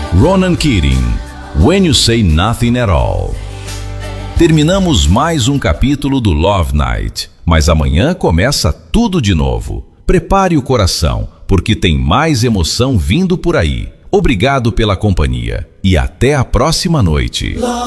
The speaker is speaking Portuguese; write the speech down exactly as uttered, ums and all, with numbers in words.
Ronan Keating, When You Say Nothing at All. Terminamos mais um capítulo do Love Night, mas amanhã começa tudo de novo. Prepare o coração, porque tem mais emoção vindo por aí. Obrigado pela companhia e até a próxima noite.